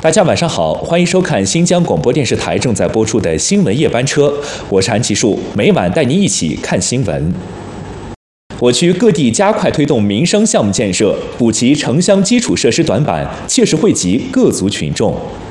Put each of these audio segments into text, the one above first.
大家晚上好，欢迎收看新疆广播电视台正在播出的新闻夜班车，我是韩其树，每晚带您一起看新闻。我区各地加快推动民生项目建设，补齐城乡基础设施短板，切实惠及各族群众。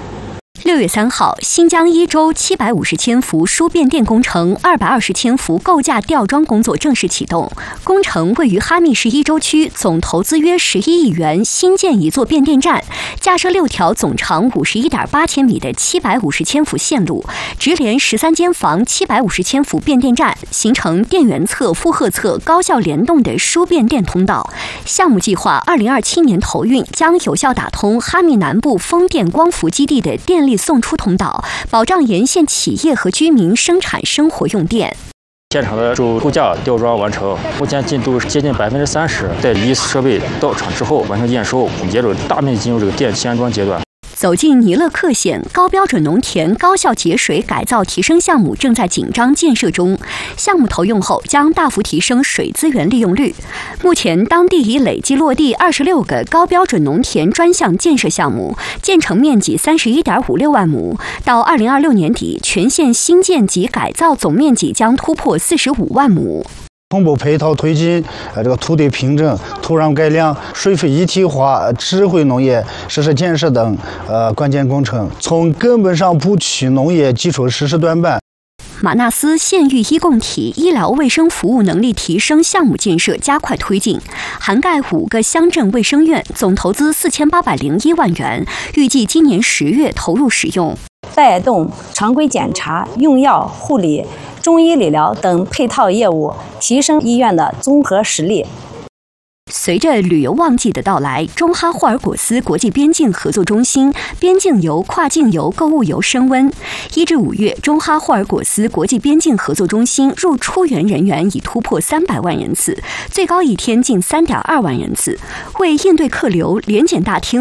6月3号，新疆伊州750千伏输变电工程220千伏构架吊装工作正式启动。工程位于哈密市伊州区，总投资约11亿元，新建一座变电站，架设6条总长51.8千米的750千伏线路，直连13间房750千伏变电站，形成电源侧、负荷侧高效联动的输变电通道。项目计划2027年投运，将有效打通哈密南部风电光伏基地的电力送出通道，保障沿线企业和居民生产生活用电。 现场的主构架吊装完成，目前进度接近30%。在离设备到场之后完成验收，接着大面积进入这个电气安装阶段。 走进尼勒克县高标准农田高效节水改造提升项目正在紧张建设中，项目投用后将大幅提升水资源利用率。目前当地已累计落地26个高标准农田专项建设项目，建成面积31.56万亩。到2026年底，全县新建及改造总面积将突破45万亩。 同步配套推进这个土地平整、土壤改良、水费一体化、智慧农业设施建设等关键工程，从根本上补齐农业基础设施短板。 马纳斯县域医共体医疗卫生服务能力提升项目建设加快推进，涵盖5个乡镇卫生院，总投资4801万元，预计今年10月投入使用。 带动常规检查、用药、护理、中医理疗等配套业务，提升医院的综合实力。 随着旅游旺季的到来，中哈霍尔果斯国际边境合作中心边境游、跨境游、购物游升温。1至5月，中哈霍尔果斯国际边境合作中心入出园人员已突破300万人次，最高一天近3.2万人次。为应对客流，联检大厅